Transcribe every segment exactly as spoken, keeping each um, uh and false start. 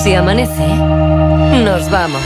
Si amanece, nos vamos.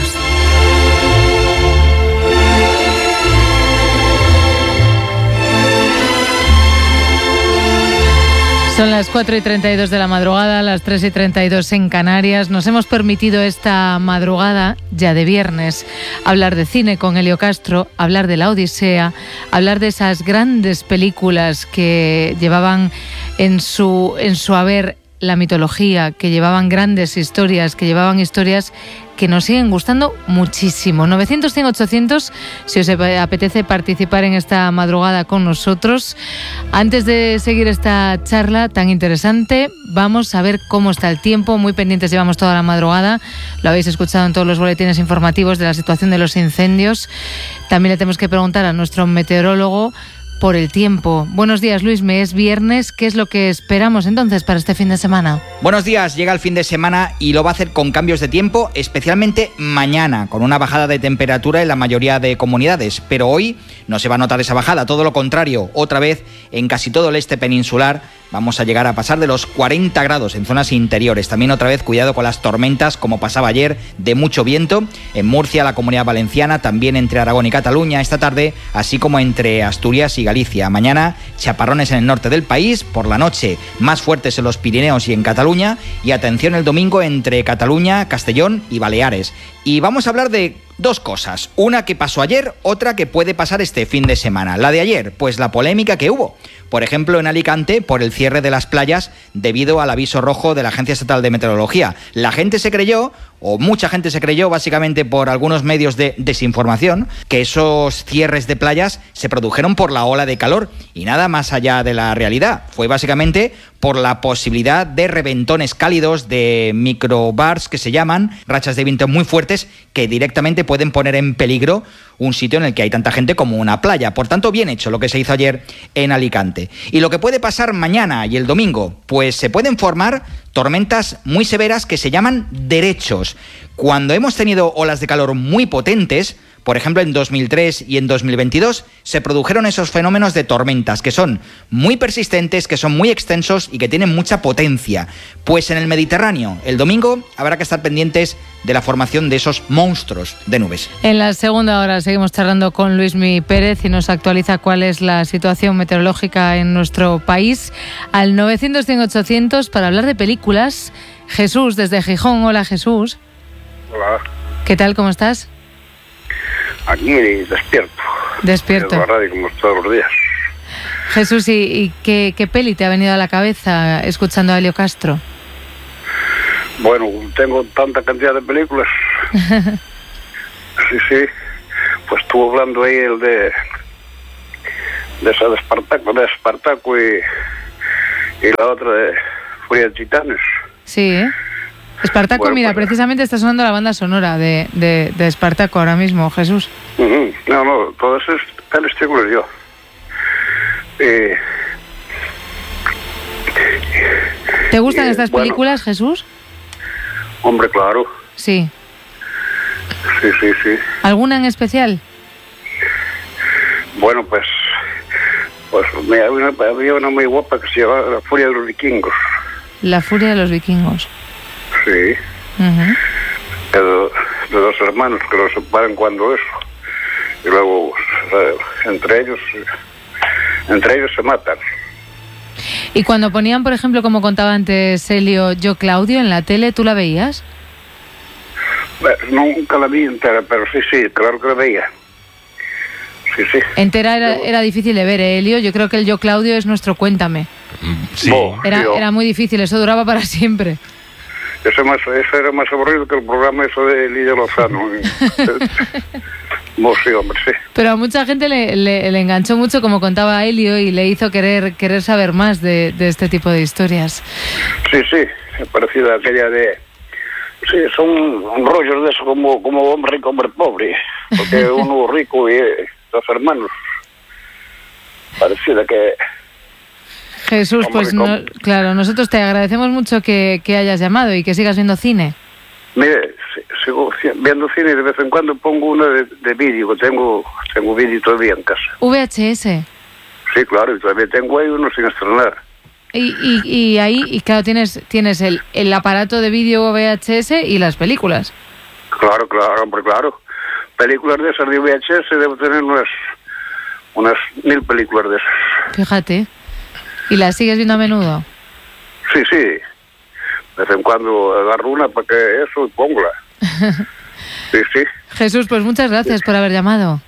Son las cuatro y treinta y dos de la madrugada, las tres y treinta y dos en Canarias. Nos hemos permitido esta madrugada, ya de viernes, hablar de cine con Elio Castro, hablar de La Odisea, hablar de esas grandes películas que llevaban en su, en su haber la mitología, que llevaban grandes historias, que llevaban historias que nos siguen gustando muchísimo. novecientos, cien, ochocientos, si os apetece participar en esta madrugada con nosotros. Antes de seguir esta charla tan interesante, vamos a ver cómo está el tiempo. Muy pendientes llevamos toda la madrugada. Lo habéis escuchado en todos los boletines informativos de la situación de los incendios. También le tenemos que preguntar a nuestro meteorólogo por el tiempo. Buenos días, Luisme, es viernes. ¿Qué es lo que esperamos entonces para este fin de semana? Buenos días, llega el fin de semana y lo va a hacer con cambios de tiempo, especialmente mañana, con una bajada de temperatura en la mayoría de comunidades. Pero hoy no se va a notar esa bajada, todo lo contrario. Otra vez, en casi todo el este peninsular, vamos a llegar a pasar de los cuarenta grados en zonas interiores. También otra vez cuidado con las tormentas, como pasaba ayer, de mucho viento. En Murcia, la Comunidad Valenciana, también entre Aragón y Cataluña esta tarde, así como entre Asturias y Galicia. Mañana, chaparrones en el norte del país, por la noche más fuertes en los Pirineos y en Cataluña. Y atención el domingo entre Cataluña, Castellón y Baleares. Y vamos a hablar de dos cosas, una que pasó ayer, otra que puede pasar este fin de semana. La de ayer, pues la polémica que hubo, por ejemplo en Alicante, por el cierre de las playas debido al aviso rojo de la Agencia Estatal de Meteorología. La gente se creyó, o mucha gente se creyó, básicamente por algunos medios de desinformación, que esos cierres de playas se produjeron por la ola de calor y nada más allá de la realidad. Fue básicamente por la posibilidad de reventones cálidos, de microbars que se llaman, rachas de viento muy fuertes que directamente pueden poner en peligro un sitio en el que hay tanta gente como una playa. Por tanto, bien hecho lo que se hizo ayer en Alicante. Y lo que puede pasar mañana y el domingo, pues se pueden formar tormentas muy severas que se llaman derechos. Cuando hemos tenido olas de calor muy potentes, por ejemplo en dos mil tres y en dos mil veintidós, se produjeron esos fenómenos de tormentas que son muy persistentes, que son muy extensos y que tienen mucha potencia. Pues en el Mediterráneo, el domingo, habrá que estar pendientes de la formación de esos monstruos de nubes. En la segunda hora seguimos charlando con Luismi Pérez y nos actualiza cuál es la situación meteorológica en nuestro país. Al novecientos, cien, ochocientos para hablar de películas. Jesús, desde Gijón. Hola, Jesús. Hola. ¿Qué tal? ¿Cómo estás? Aquí despierto. Despierto. En la radio como todos los días. Jesús, ¿y, y qué, qué peli te ha venido a la cabeza escuchando a Elio Castro? Bueno, tengo tanta cantidad de películas. Sí, sí. Pues estuvo hablando ahí el de de esa de Espartaco, de Espartaco y, y la otra de Furia de Titanes. Sí, ¿eh? Espartaco, bueno, mira, pues, precisamente está sonando la banda sonora de, de, de Espartaco ahora mismo, Jesús. Uh-huh. No, no, todo eso es el estilo yo. Eh, ¿Te gustan eh, estas bueno, películas, Jesús? Hombre, claro. Sí. Sí, sí, sí. ¿Alguna en especial? Bueno, pues, pues me, había, una, había una muy guapa que se llamaba La Furia de los Vikingos. La Furia de los Vikingos. Sí. Uh-huh. De, de dos hermanos que los separan cuando eso. Y luego, eh, entre ellos, entre ellos se matan. Y cuando ponían, por ejemplo, como contaba antes Elio, Yo Claudio en la tele, ¿tú la veías? Bueno, nunca la vi entera, pero sí, sí, claro que la veía. Sí, sí. Entera era, era difícil de ver, ¿eh, Elio? Yo creo que el Yo Claudio es nuestro Cuéntame. Sí. Era, era muy difícil, eso duraba para siempre. Eso, más, eso era más aburrido que el programa eso de Lidia Lozano. Oh, sí, hombre, sí. Pero a mucha gente le, le, le enganchó mucho, como contaba Elio, y le hizo querer querer saber más de, de este tipo de historias. Sí, sí, parecida a aquella de... Sí, son rollos de eso como, como hombre rico, hombre pobre. Porque uno rico y eh, dos hermanos. Parecida que... Jesús, pues no, claro, nosotros te agradecemos mucho que, que hayas llamado y que sigas viendo cine. Mire, sigo viendo cine y de vez en cuando pongo uno de, de vídeo, tengo tengo vídeo todavía en casa. V H S. Sí, claro, y todavía tengo ahí uno sin estrenar. Y, y, y ahí, y claro, tienes, tienes el, el aparato de vídeo V H S y las películas. Claro, claro, hombre, claro. Películas de esas de V H S debo tener unas, unas mil películas de esas. Fíjate. ¿Y las sigues viendo a menudo? Sí, sí. De vez en cuando agarro una para que eso y póngala. Sí, sí. Jesús, pues muchas gracias por haber llamado.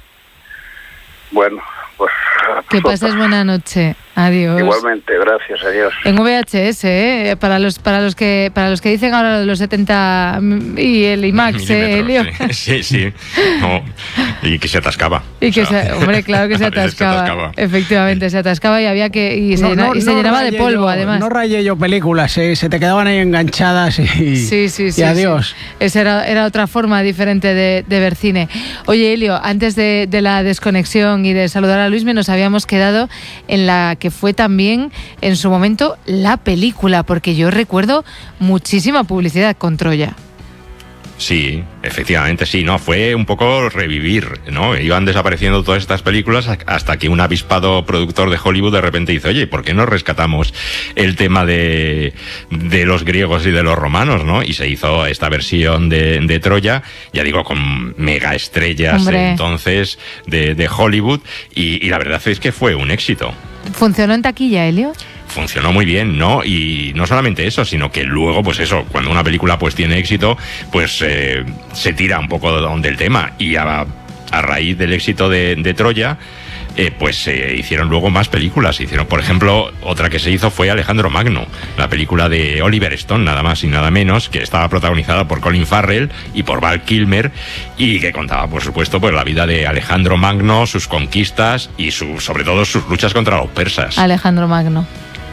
Bueno, pues... Que pases buena noche. Adiós. Igualmente, gracias, adiós. En V H S, ¿eh? Para los para los que para los que dicen ahora de los setenta y el IMAX, ¿eh, Elio? Sí, sí, sí. No, y que se atascaba. Y que o sea, se, hombre, claro que se atascaba. se atascaba. Efectivamente, se atascaba y había que y se, No, llena, no, y se no llenaba de polvo, yo, además. No rayé yo películas, ¿eh? Se te quedaban ahí enganchadas y, sí, sí, sí, y adiós. Sí. Esa era, era otra forma diferente de, de ver cine. Oye, Elio, antes de, de la desconexión y de saludar a Luismi, nos habíamos quedado en la que fue también en su momento la película, porque yo recuerdo muchísima publicidad con Troya. Sí, efectivamente, sí, no, fue un poco revivir, ¿no? Iban desapareciendo todas estas películas hasta que un avispado productor de Hollywood de repente dice, oye, ¿por qué no rescatamos el tema de, de los griegos y de los romanos, ¿no? Y se hizo esta versión de, de Troya, ya digo, con mega estrellas Hombre. entonces de, de Hollywood, y, y la verdad es que fue un éxito. ¿Funcionó en taquilla, Elio? Funcionó muy bien, ¿no? Y no solamente eso, sino que luego, pues eso, cuando una película pues tiene éxito, pues eh, se tira un poco del tema. Y a, a raíz del éxito de, de Troya, eh, pues se eh, hicieron luego más películas. Hicieron, por ejemplo, otra que se hizo fue Alejandro Magno, la película de Oliver Stone, nada más y nada menos, que estaba protagonizada por Colin Farrell y por Val Kilmer, y que contaba, por supuesto, pues la vida de Alejandro Magno, sus conquistas y su, sobre todo sus luchas contra los persas. Alejandro Magno.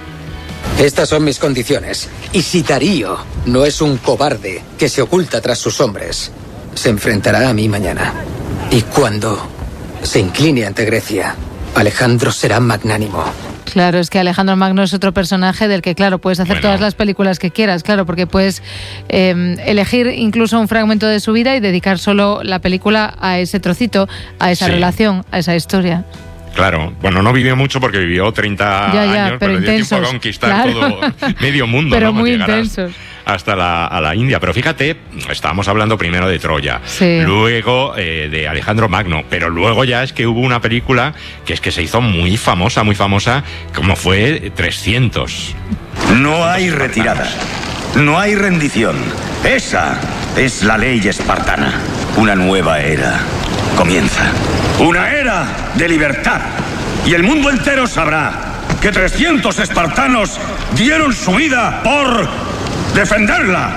Estas son mis condiciones. Y si Darío no es un cobarde que se oculta tras sus hombres, se enfrentará a mí mañana. Y cuando se incline ante Grecia, Alejandro será magnánimo. Claro, es que Alejandro Magno es otro personaje del que, claro, puedes hacer bueno. todas las películas que quieras, claro, porque puedes eh, elegir incluso un fragmento de su vida y dedicar solo la película a ese trocito, a esa Sí. relación, a esa historia. Claro, bueno, no vivió mucho porque vivió treinta Ya, ya, años, pero pero le dio tiempo a intensos, conquistar claro. todo medio mundo, Pero ¿no? muy Llegar intensos. hasta la, a la India. Pero fíjate, estábamos hablando primero de Troya, Sí. luego eh, de Alejandro Magno, pero luego ya es que hubo una película que es que se hizo muy famosa, muy famosa, como fue trescientos. No hay retirada. No hay rendición. Esa es la ley espartana. Una nueva era comienza. Una era de libertad. Y el mundo entero sabrá que trescientos espartanos dieron su vida por defenderla.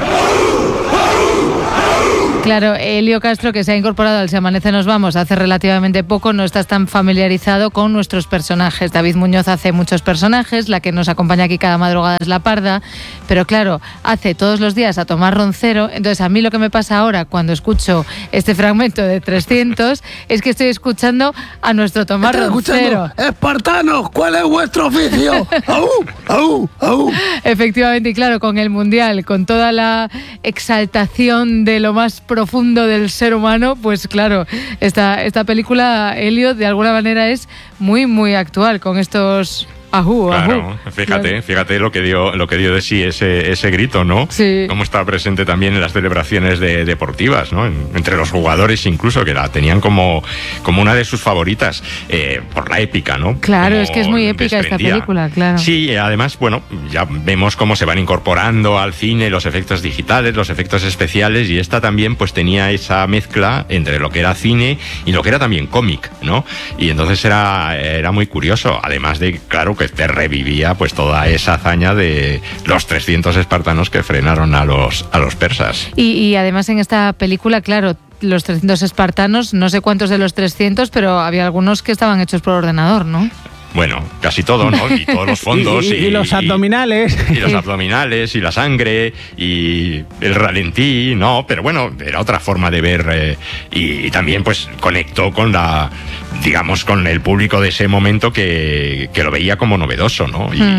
Claro, Elio Castro, que se ha incorporado al Se Amanece Nos Vamos hace relativamente poco, no estás tan familiarizado con nuestros personajes. David Muñoz hace muchos personajes, la que nos acompaña aquí cada madrugada es la Parda, pero claro, hace todos los días a Tomás Roncero. Entonces a mí lo que me pasa ahora cuando escucho este fragmento de trescientos es que estoy escuchando a nuestro Tomás Estoy Roncero. escuchando, espartanos, ¿cuál es vuestro oficio? ¡Aú! ¡Aú! ¡Aú! Efectivamente, y claro, con el Mundial, con toda la exaltación de lo más profundo del ser humano, pues claro, esta, esta película, Elio, de alguna manera es muy, muy actual con estos... Ajú, Claro, ajú. fíjate, Claro. fíjate lo que dio, lo que dio de sí ese, ese grito, ¿no? Sí. Cómo estaba presente también en las celebraciones de, deportivas, ¿no? En- entre los jugadores incluso, que la tenían como, como una de sus favoritas, eh, por la épica, ¿no? Claro, Como es que es muy épica esta desprendía. película, claro. Sí, y además, bueno, ya vemos cómo se van incorporando al cine los efectos digitales, los efectos especiales, y esta también pues tenía esa mezcla entre lo que era cine y lo que era también cómic, ¿no? Y entonces era, era muy curioso, además de, claro, que te revivía pues toda esa hazaña de los trescientos espartanos que frenaron a los, a los persas. Y, y además en esta película, claro, los trescientos espartanos, no sé cuántos de los trescientos, pero había algunos que estaban hechos por ordenador, ¿no? Bueno, casi todo, ¿no? Y todos los fondos. Y, y- y los abdominales. Y los abdominales, y la sangre, y el ralentí, ¿no? Pero bueno, era otra forma de ver, eh, y, y también pues conectó con la, digamos, con el público de ese momento que, que lo veía como novedoso, ¿no? Y, Mm.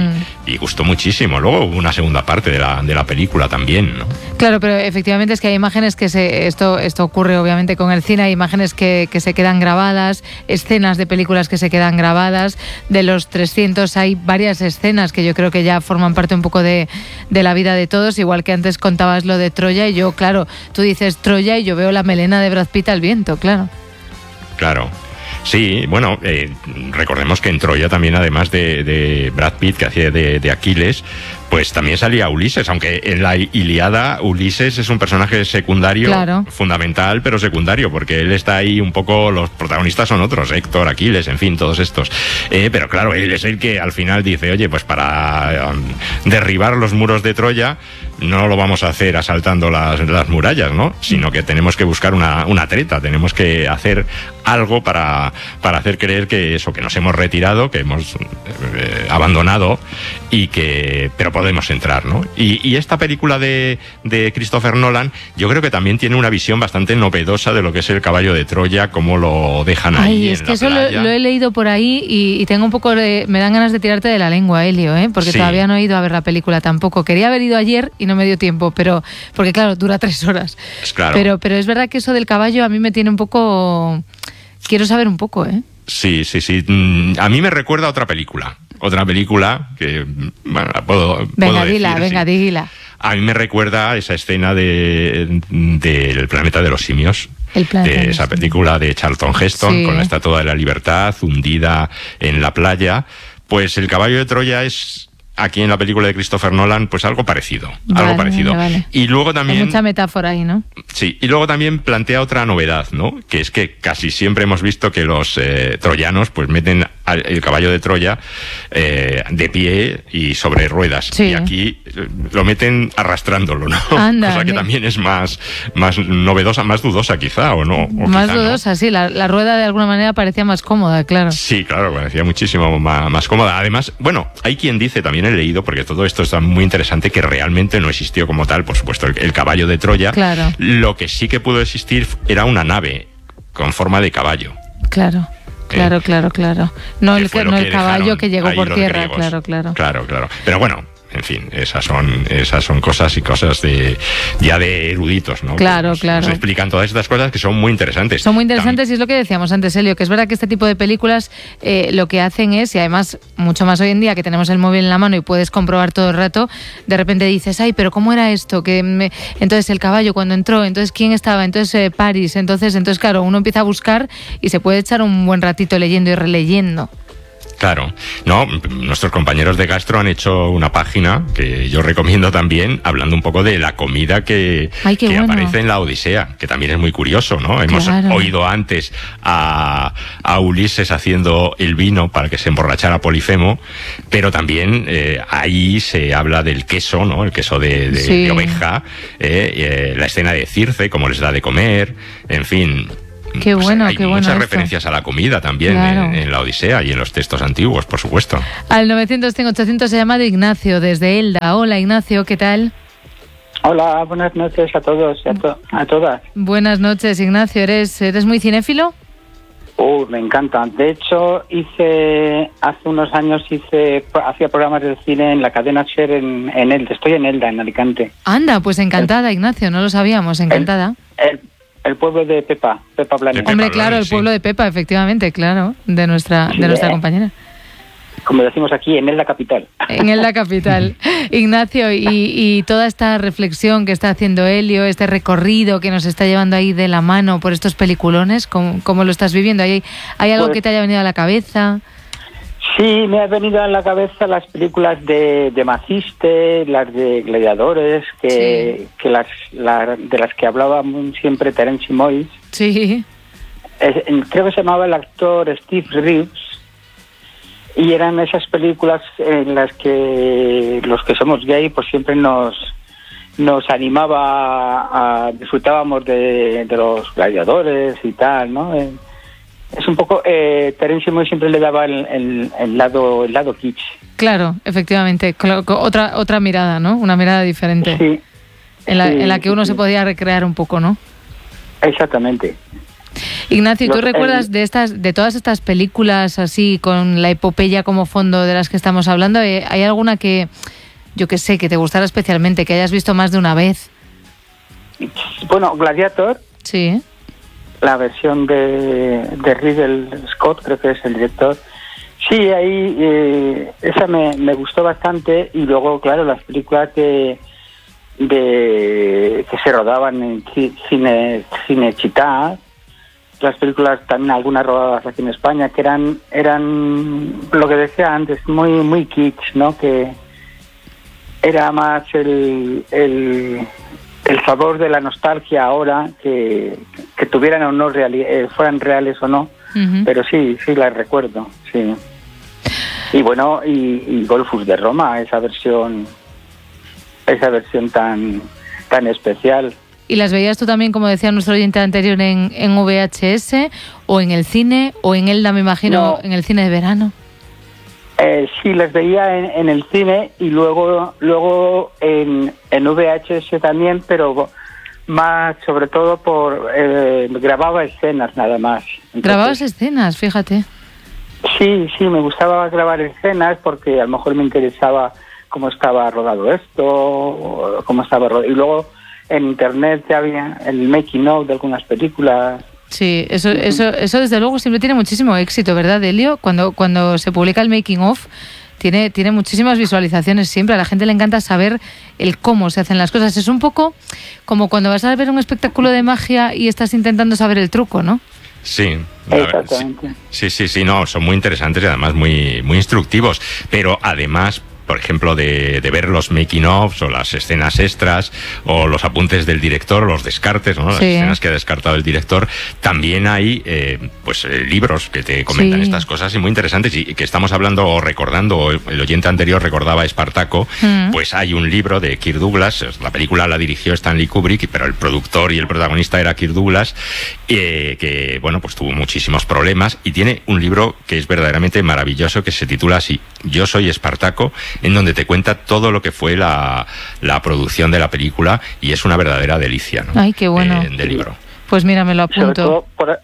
y gustó muchísimo. Luego hubo una segunda parte de la, de la película también, ¿no? Claro, pero efectivamente es que hay imágenes que se... Esto, esto ocurre obviamente con el cine, hay imágenes que, que se quedan grabadas, escenas de películas que se quedan grabadas. De los trescientos hay varias escenas que yo creo que ya forman parte un poco de, de la vida de todos, igual que antes contabas lo de Troya y yo, claro, tú dices Troya y yo veo la melena de Brad Pitt al viento, claro. Claro. Sí, bueno, eh, recordemos que en Troya también, además de, de Brad Pitt, que hacía de, de Aquiles, pues también salía Ulises, aunque en la Ilíada Ulises es un personaje secundario, claro, fundamental, pero secundario, porque él está ahí un poco, los protagonistas son otros, Héctor, Aquiles, en fin, todos estos. Eh, pero claro, él es el que al final dice, oye, pues para um, derribar los muros de Troya, no lo vamos a hacer asaltando las, las murallas, ¿no? Sino que tenemos que buscar una, una treta, tenemos que hacer algo para, para hacer creer que eso, que nos hemos retirado, que hemos eh, abandonado y que, pero podemos entrar, ¿no? Y, y esta película de, de Christopher Nolan, yo creo que también tiene una visión bastante novedosa de lo que es el caballo de Troya, cómo lo dejan ahí. Ay, es en que la eso lo, lo he leído por ahí y, y tengo un poco de, me dan ganas de tirarte de la lengua, Elio, ¿eh? Porque sí, todavía no he ido a ver la película tampoco. Quería haber ido ayer y no me dio tiempo, pero porque claro, dura tres horas. Claro. Pero, pero es verdad que eso del caballo a mí me tiene un poco... Quiero saber un poco, ¿eh? Sí, sí, sí. A mí me recuerda a otra película. Otra película que, bueno, la puedo, venga, puedo dila, decir, venga, sí. dila. A mí me recuerda a esa escena de del Planeta de los Simios. El planeta de esa película de Charlton Heston, sí, con la Estatua de la Libertad hundida en la playa. Pues el caballo de Troya es... aquí en la película de Christopher Nolan, pues algo parecido, vale, algo parecido. Vale, vale. Y luego también... Hay mucha metáfora ahí, ¿no? Sí, y luego también plantea otra novedad, ¿no? Que es que casi siempre hemos visto que los eh, troyanos pues meten al, el caballo de Troya eh, de pie y sobre ruedas. Sí. Y aquí eh, lo meten arrastrándolo, ¿no? Anda, cosa que ne- también es más, más novedosa, más dudosa quizá, ¿o no? O más quizá dudosa, no. sí. La, la rueda de alguna manera parecía más cómoda, claro. Sí, claro, parecía muchísimo más, más cómoda. Además, bueno, hay quien dice, también he leído, porque todo esto está muy interesante, que realmente no existió como tal, por supuesto, el, el caballo de Troya. Claro. Lo que sí que pudo existir era una nave con forma de caballo. Claro, claro, Eh, claro, claro. No que el, fue que, lo no que el caballo dejaron que llegó ahí por los tierra, griegos. claro, claro. Claro, claro. Pero bueno, en fin, esas son esas son cosas y cosas de ya de eruditos, ¿no? Claro, Que nos, claro. nos explican todas estas cosas que son muy interesantes. Son muy interesantes y es lo que decíamos antes, Elio, que es verdad que este tipo de películas eh, lo que hacen es, y además mucho más hoy en día que tenemos el móvil en la mano y puedes comprobar todo el rato, de repente dices, ay, pero ¿cómo era esto? Que me... Entonces el caballo cuando entró, entonces ¿quién estaba? Entonces eh, París, entonces, entonces claro, uno empieza a buscar y se puede echar un buen ratito leyendo y releyendo. Claro, no, nuestros compañeros de Gastro han hecho una página que yo recomiendo también, hablando un poco de la comida que, Ay, qué que bueno. aparece en la Odisea, que también es muy curioso, ¿no? Hemos Claro. oído antes a, a Ulises haciendo el vino para que se emborrachara Polifemo, pero también eh, ahí se habla del queso, ¿no? El queso de, de, Sí. de oveja, eh, eh, la escena de Circe, cómo les da de comer, en fin. Qué Pues bueno, hay qué bueno muchas esto. referencias a la comida también Claro. en, en la Odisea y en los textos antiguos, por supuesto. Al novecientos cien ochocientos se ha llamado Ignacio desde Elda. Hola Ignacio, ¿qué tal? Hola, buenas noches a todos y a, to- a todas. Buenas noches Ignacio, ¿eres, eres muy cinéfilo? Uh, me encanta. De hecho, hice hace unos años hice hacía programas de cine en la cadena Ser en, en Elda. Estoy en Elda, en Alicante. Anda, pues encantada Ignacio, no lo sabíamos, encantada. El, el pueblo de Pepa, Pepa Blanes. Pepa Hombre, Blanes, claro, el sí. pueblo de Pepa, efectivamente, claro, de nuestra, Sí, de nuestra eh. compañera. Como decimos aquí, en Elda capital. En Elda capital. Ignacio, y, y toda esta reflexión que está haciendo Elio, este recorrido que nos está llevando ahí de la mano por estos peliculones, ¿cómo, cómo lo estás viviendo? ¿Hay, hay algo Pues- que te haya venido a la cabeza? Sí, me ha venido a la cabeza las películas de, de Maciste, las de Gladiadores, que, Sí. que las la- de las que hablaba siempre Terence Moyes. Sí, Es- creo que se llamaba el actor Steve Reeves, y eran esas películas en las que los que somos gay pues siempre nos nos animaba a, a disfrutábamos de, de los gladiadores y tal, ¿no? Eh, es un poco eh, Terence Moyes siempre le daba el, el, el lado el lado kitsch. claro, efectivamente. Cla- co- Otra, otra mirada, ¿no? Una mirada diferente. Sí, En la, sí, en la que uno sí, se sí. podía recrear un poco, ¿no? Exactamente. Ignacio, ¿y tú Los- recuerdas el- de estas, de todas estas películas así, con la epopeya como fondo de las que estamos hablando, eh, ¿hay alguna que, yo que sé, que te gustara especialmente, que hayas visto más de una vez? Bueno, Gladiator, Sí. la versión de, de Ridley Scott, creo que es el director. Sí, ahí eh, esa me, me gustó bastante, y luego, claro, las películas de, de que se rodaban en ci- cine Cinecittà, las películas también algunas rodadas aquí en España, que eran eran lo que decía antes, muy muy kitsch, ¿no? Que era más el el, el sabor de la nostalgia ahora, que, que tuvieran o no reali- eh, fueran reales o no. Ujú. Pero sí, sí las recuerdo, sí. Y bueno, y, y Golfus de Roma, esa versión, esa versión tan tan especial. ¿Y las veías tú también, como decía nuestro oyente anterior, en, en V H S, o en el cine, o en Elda, me imagino, No. en el cine de verano? Eh, sí, las veía en, en el cine, y luego luego en, en V H S también, pero más sobre todo por eh, grababa escenas nada más. Entonces, Grababas escenas, fíjate. Sí, sí, me gustaba grabar escenas porque a lo mejor me interesaba cómo estaba rodado esto, o cómo estaba rodado. Y luego en internet ya había el making of de algunas películas. Sí, eso, eso, eso desde luego siempre tiene muchísimo éxito, ¿verdad, Elio? Cuando, cuando se publica el making of, tiene, tiene muchísimas visualizaciones siempre. A la gente le encanta saber el cómo se hacen las cosas. Es un poco como cuando vas a ver un espectáculo de magia y estás intentando saber el truco, ¿no? Sí, la verdad, Exactamente. sí, sí, sí, no, son muy interesantes y además muy, muy instructivos, pero además, por ejemplo, de, de ver los making ofs o las escenas extras o los apuntes del director, los descartes, ¿no? Las Sí. escenas que ha descartado el director, también hay eh, pues eh, libros que te comentan Sí. estas cosas y muy interesantes, y que estamos hablando o recordando, o el oyente anterior recordaba Espartaco, Mm. pues hay un libro de Kirk Douglas. La película la dirigió Stanley Kubrick, pero el productor y el protagonista era Kirk Douglas, eh, que bueno, pues tuvo muchísimos problemas, y tiene un libro que es verdaderamente maravilloso, que se titula así, Yo soy Espartaco, en donde te cuenta todo lo que fue la, la producción de la película, y es una verdadera delicia, ¿no? Ay, qué bueno. Eh, de libro. Pues mira, me lo Sobre apunto. todo por,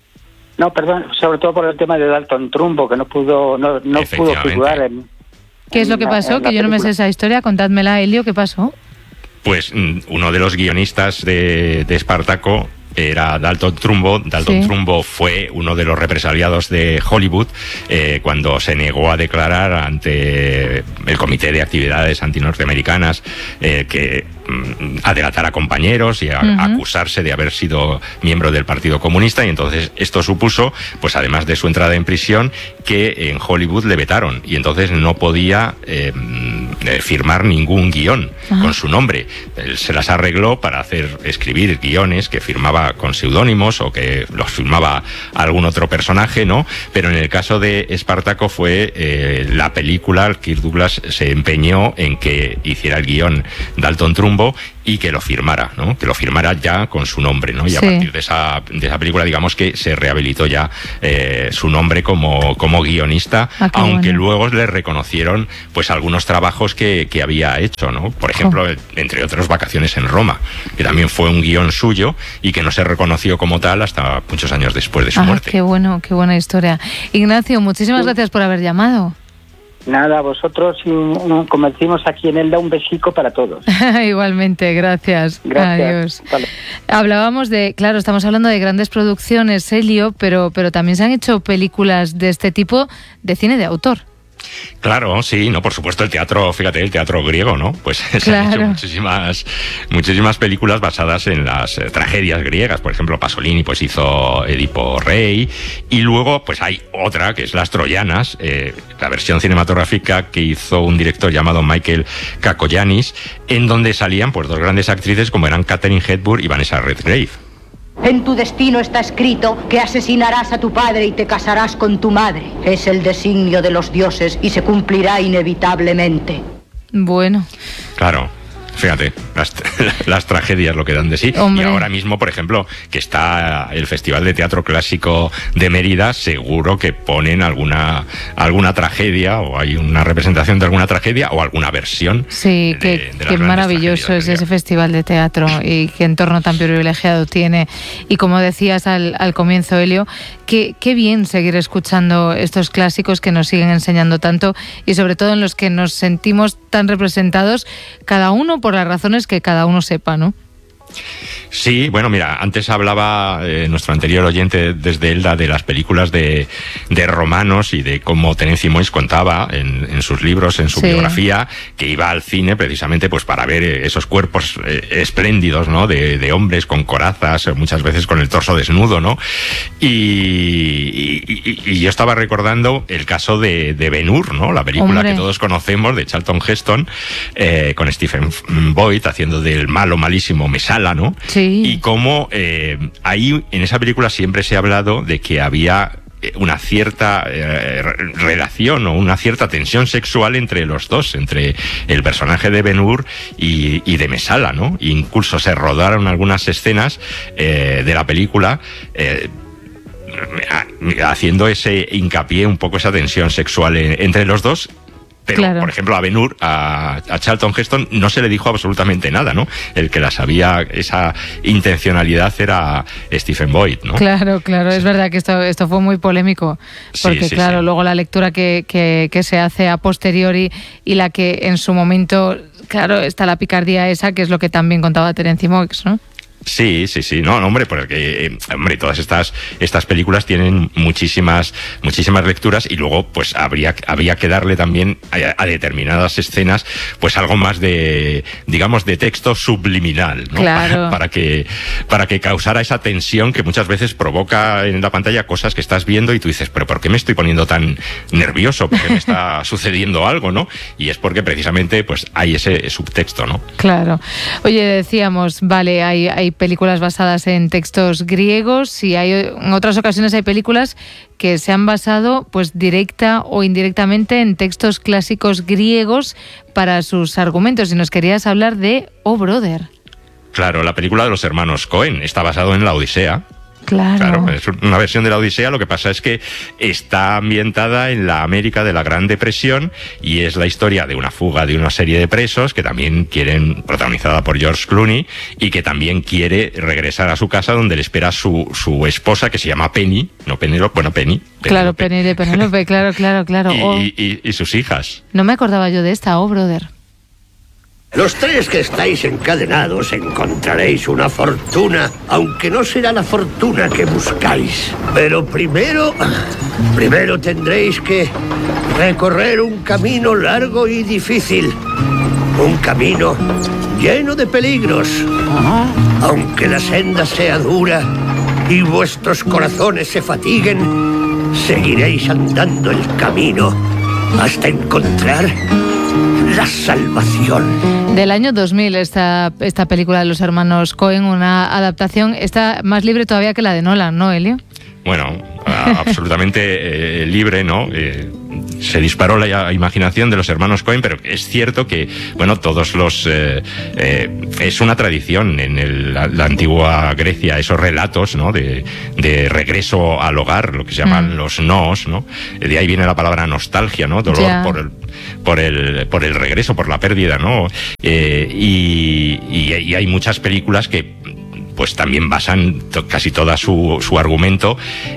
no, perdón, sobre todo por el tema de Dalton Trumbo, que no pudo no, no pudo Efectivamente. figurar en... ¿Qué es lo que en la- pasó? en la Que yo no me sé película. esa historia. Contádmela, Elio, ¿qué pasó? Pues mm, uno de los guionistas de, de Espartaco era Dalton Trumbo. Dalton Sí. Trumbo fue uno de los represaliados de Hollywood eh, cuando se negó a declarar ante el Comité de Actividades Antinorteamericanas eh, que mm, a delatar a compañeros y a, Ujú. a acusarse de haber sido miembro del Partido Comunista, y entonces esto supuso, pues además de su entrada en prisión, que en Hollywood le vetaron, y entonces no podía eh, eh, firmar ningún guión Ah. con su nombre. Él se las arregló para hacer escribir guiones que firmaba con seudónimos o que los firmaba algún otro personaje, ¿no? Pero en el caso de Espartaco fue eh, la película, Kirk Douglas se empeñó en que hiciera el guión Dalton Trumbo y que lo firmara, ¿no? Que lo firmara ya con su nombre, ¿no? Y a Sí. partir de esa, de esa película, digamos que se rehabilitó ya eh, su nombre como, como guionista, Ah, qué aunque bueno. luego le reconocieron pues algunos trabajos que, que había hecho, ¿no? Por ejemplo, Oh. entre otros, Vacaciones en Roma, que también fue un guión suyo y que no se reconoció como tal hasta muchos años después de su Ah, muerte. qué bueno, qué buena historia. Ignacio, muchísimas gracias por haber llamado. Nada, vosotros, y un- un- como decimos aquí en Elda, un besico para todos. Igualmente, gracias. Gracias. Adiós. Hasta luego. Hablábamos de, claro, estamos hablando de grandes producciones, Elio, pero, pero también se han hecho películas de este tipo de cine de autor. Claro, sí, no, por supuesto, el teatro, fíjate, el teatro griego, ¿no? Pues se han hecho Claro. muchísimas, muchísimas películas basadas en las eh, tragedias griegas. Por ejemplo, Pasolini pues hizo Edipo Rey, y luego pues hay otra que es Las Troyanas, eh, la versión cinematográfica que hizo un director llamado Michael Kakoyanis, en donde salían pues dos grandes actrices como eran Katharine Hepburn y Vanessa Redgrave. En tu destino está escrito que asesinarás a tu padre y te casarás con tu madre. Es el designio de los dioses y se cumplirá inevitablemente. Bueno, Claro. Fíjate, las, las tragedias lo que dan de sí. Hombre. Y ahora mismo, por ejemplo, que está el Festival de Teatro Clásico de Mérida, seguro que ponen alguna alguna tragedia o hay una representación de alguna tragedia o alguna versión. Sí, de, qué, de qué maravilloso es ese festival de teatro y qué entorno tan privilegiado tiene. Y como decías al, al comienzo, Elio, qué, qué bien seguir escuchando estos clásicos que nos siguen enseñando tanto y sobre todo en los que nos sentimos tan representados, cada uno por las razones que cada uno sepa, ¿no? Sí, bueno, mira, antes hablaba eh, nuestro anterior oyente desde Elda de las películas de, de romanos y de cómo Terenci Moix contaba en, en sus libros, en su sí. biografía, que iba al cine precisamente pues para ver esos cuerpos eh, espléndidos, ¿no? De, de hombres con corazas, muchas veces con el torso desnudo, ¿no? Y, y, y yo estaba recordando el caso de, de Ben-Hur, ¿no? La película Hombre. que todos conocemos de Charlton Heston, eh, con Stephen Boyd haciendo del malo malísimo Mesala, ¿no? Sí. Y cómo eh, ahí en esa película siempre se ha hablado de que había una cierta eh, relación o una cierta tensión sexual entre los dos, entre el personaje de Ben-Hur y, y de Mesala, ¿no? E incluso se rodaron algunas escenas eh, de la película eh, haciendo ese hincapié, un poco esa tensión sexual en, entre los dos. Pero, claro. por ejemplo, a Ben-Hur, a, a Charlton Heston, no se le dijo absolutamente nada, ¿no? El que la sabía, esa intencionalidad era Stephen Boyd, ¿no? Claro, claro, es verdad que esto, esto fue muy polémico, porque sí, sí, claro, sí. luego la lectura que, que, que se hace a posteriori y la que en su momento, claro, está la picardía esa, que es lo que también contaba Terenci Moix, ¿no? Sí, sí, sí, no, no hombre, porque eh, hombre, todas estas estas películas tienen muchísimas muchísimas lecturas y luego pues habría había que darle también a, a determinadas escenas pues algo más de, digamos, de texto subliminal, ¿no? Claro. Para, para que para que causara esa tensión que muchas veces provoca en la pantalla cosas que estás viendo y tú dices, pero ¿por qué me estoy poniendo tan nervioso? ¿Por qué me está sucediendo algo, no? Y es porque precisamente pues hay ese subtexto, ¿no? Claro. Oye, decíamos, vale, hay hay películas basadas en textos griegos y hay, en otras ocasiones hay películas que se han basado pues directa o indirectamente en textos clásicos griegos para sus argumentos. Y nos querías hablar de Oh Brother. Claro, la película de los hermanos Coen está basado en la Odisea. Claro. Claro, es una versión de la Odisea, lo que pasa es que está ambientada en la América de la Gran Depresión y es la historia de una fuga de una serie de presos que también quieren, protagonizada por George Clooney, y que también quiere regresar a su casa donde le espera su, su esposa, que se llama Penny, no Penélope, bueno, Penny. Penélope. Claro, Penny de Penélope, claro, claro, claro. Y, oh. y, y, y sus hijas. No me acordaba yo de esta, Oh Brother. Los tres que estáis encadenados encontraréis una fortuna, aunque no será la fortuna que buscáis. Pero primero, primero tendréis que recorrer un camino largo y difícil. Un camino lleno de peligros. Ajá. Aunque la senda sea dura y vuestros corazones se fatiguen, seguiréis andando el camino hasta encontrar la salvación. Del año dos mil, esta, esta película de los hermanos Coen, una adaptación, está más libre todavía que la de Nolan, ¿no, Elio? Bueno, absolutamente eh, libre, ¿no? Eh, se disparó la imaginación de los hermanos Coen, pero es cierto que, bueno, todos los... Eh, eh, es una tradición en el, la, la antigua Grecia, esos relatos, ¿no? De, de regreso al hogar, lo que se llaman mm. los noos, ¿no? De ahí viene la palabra nostalgia, ¿no? Dolor yeah. por el, por el por el regreso, por la pérdida, ¿no? Eh, y, y, y hay muchas películas que pues también basan to, casi toda su, su argumento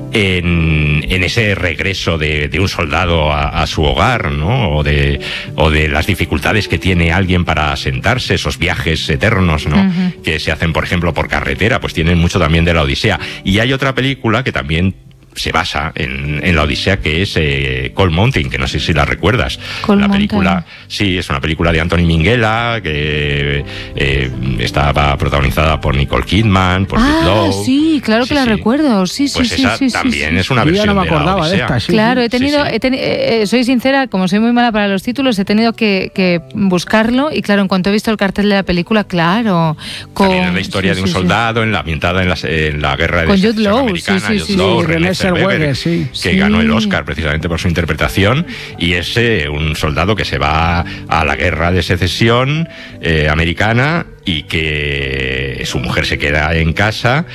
en, en ese regreso de, de un soldado a, a su hogar, ¿no? O de, o de las dificultades que tiene alguien para asentarse, esos viajes eternos, ¿no? Uh-huh. Que se hacen, por ejemplo, por carretera, pues tienen mucho también de la Odisea. Y hay otra película que también se basa en, en la Odisea, que es eh, Cold Mountain, que no sé si la recuerdas. Cold la película, Mountain. Sí, es una película de Anthony Minghella, que eh, estaba protagonizada por Nicole Kidman, por Ah, Lowe. sí, claro sí, que la sí. recuerdo. Sí, sí, pues sí, esa sí, también sí, es una sí. versión Yo no me de la acordaba de Odisea. esta, sí. Claro, he tenido, Sí, sí. he teni- eh, soy sincera, como soy muy mala para los títulos, he tenido que, que buscarlo y claro, en cuanto he visto el cartel de la película, claro. Con, También es la historia sí, de un sí, soldado en la ambientada en la, en la guerra Con de Jude Law, americana, sí, sí, Jude sí, Law, sí, René René Walter Weber, Weber, sí. que Sí. ganó el Oscar precisamente por su interpretación, y es eh, un soldado que se va a la guerra de secesión eh, americana y que su mujer se queda en casa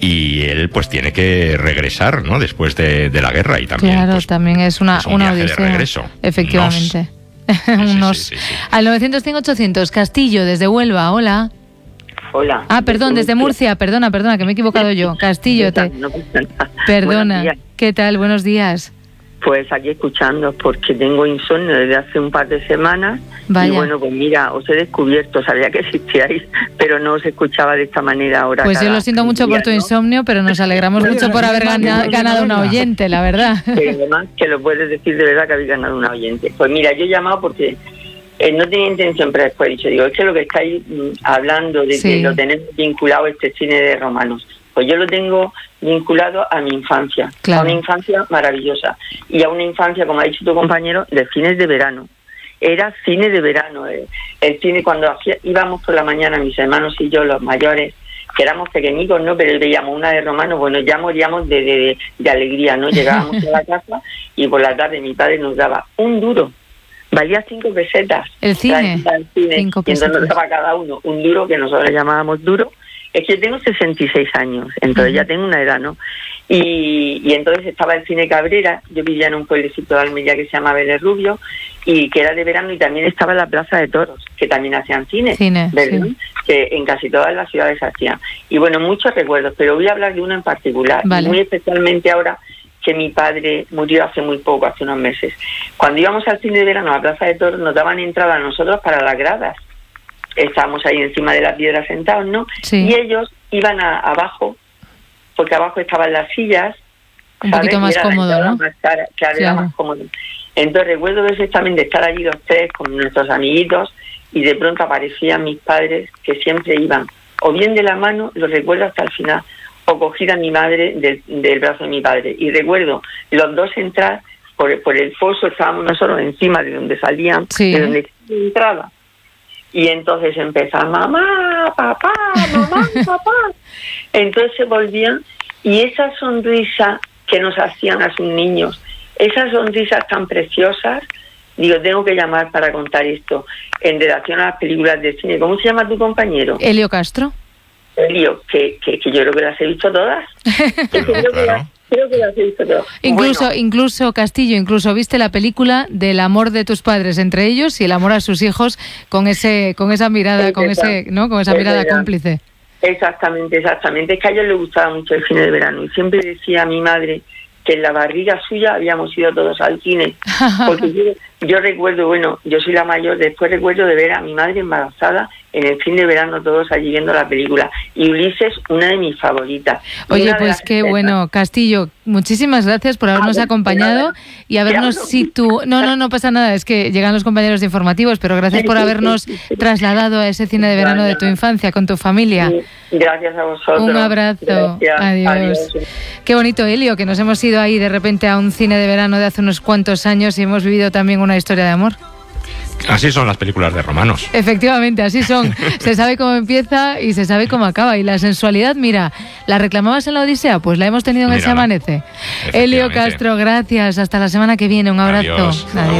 y él pues tiene que regresar, ¿no? Después de, de la guerra, y también Claro, pues, también es una, es un una viaje de odisea. regreso. Efectivamente. Unos. Al novecientos cinco ochocientos, Castillo, desde Huelva, hola. Hola. Ah, perdón, desde Murcia, perdona, perdona, que me he equivocado yo. Castillo, te... No pasa nada. Perdona. Buenos días. ¿Qué tal? Buenos días. Pues aquí escuchando, porque tengo insomnio desde hace un par de semanas. Vaya. Y bueno, pues mira, os he descubierto, sabía que existíais, pero no os escuchaba de esta manera ahora. Pues yo cada lo siento mucho día, por tu ¿no? insomnio, pero nos alegramos Bueno, mucho por haber gana- ganado una oyente, la verdad. Que además que lo puedes decir de verdad que habéis ganado una oyente. Pues mira, yo he llamado porque eh, no tenía intención, pero después he dicho, digo, es que lo que estáis mm, hablando de Sí. que lo tenemos vinculado a este cine de romanos, pues yo lo tengo vinculado a mi infancia, Claro. a una infancia maravillosa y a una infancia, como ha dicho tu compañero, de cines de verano. Era cine de verano, eh. el cine cuando hacía, íbamos por la mañana, mis hermanos y yo, los mayores, que éramos pequeñicos, ¿no? Pero veíamos una de romanos, bueno, ya moríamos de, de, de alegría, ¿no? Llegábamos a la casa y por la tarde mi padre nos daba un duro. Valía cinco pesetas. El cine, La- el cine. cinco Y entonces nos pesetas. daba cada uno un duro, que nosotros llamábamos duro. Es que yo tengo sesenta y seis años, entonces ya tengo una edad, ¿no? Y, y entonces estaba el cine Cabrera, yo vivía en un pueblecito de Almería que se llama Vélez Rubio, y que era de verano, y también estaba la Plaza de Toros, que también hacían cine, Cine, ¿verdad? sí. Que en casi todas las ciudades hacían. Y bueno, muchos recuerdos, pero voy a hablar de uno en particular, Vale. muy especialmente ahora que mi padre murió hace muy poco, hace unos meses. Cuando íbamos al cine de verano a la Plaza de Toros, nos daban entrada a nosotros para las gradas. Estábamos ahí encima de la piedra sentados, ¿no? Sí. Y ellos iban a, abajo, porque abajo estaban las sillas. Un ¿sabes? poquito Y más era la cómodo, entrada ¿no? más cara, claro, era Claro. más cómodo. Entonces recuerdo perfectamente estar allí los tres con nuestros amiguitos y de pronto aparecían mis padres que siempre iban o bien de la mano, lo recuerdo hasta el final, o cogida a mi madre del, del brazo de mi padre. Y recuerdo los dos entrar por, por el foso, estábamos nosotros encima de donde salían, Sí. de donde entraba. Y entonces empezaban, mamá, papá, mamá, papá. Entonces se volvían y esa sonrisa que nos hacían a sus niños, esas sonrisas tan preciosas, digo, tengo que llamar para contar esto en relación a las películas de cine. ¿Cómo se llama tu compañero? Elio Castro. Elio, que, que, que yo creo que las he visto todas. Que creo, que las, creo que las he visto todas. Incluso, Bueno, incluso Castillo, incluso viste la película del amor de tus padres entre ellos y el amor a sus hijos con ese, con esa mirada, Es con verdad. ese, ¿no? Con esa Es mirada verdad. cómplice. exactamente, exactamente. Es que a ellos les gustaba mucho el cine de verano y siempre decía a mi madre que en la barriga suya habíamos ido todos al cine. Porque yo, yo recuerdo, bueno, yo soy la mayor, después recuerdo de ver a mi madre embarazada en el fin de verano, todos allí viendo la película. Y Ulises, una de mis favoritas. Oye, Una de pues las qué escenas. bueno, Castillo, muchísimas gracias por habernos Ah, acompañado y habernos Te hablo. situ... No, no, no pasa nada, es que llegan los compañeros informativos, pero gracias por habernos trasladado a ese cine de verano de tu infancia con tu familia. Gracias a vosotros. Un abrazo. Gracias. Adiós. Adiós. Qué bonito, Elio, que nos hemos ido ahí de repente a un cine de verano de hace unos cuantos años y hemos vivido también una historia de amor. Así son las películas de romanos. Efectivamente, así son. Se sabe cómo empieza y se sabe cómo acaba. Y la sensualidad, mira, ¿la reclamabas en la Odisea? Pues la hemos tenido en El Se Mírala. Amanece. Elio Castro, gracias. Hasta la semana que viene. Un abrazo. Adiós. Adiós.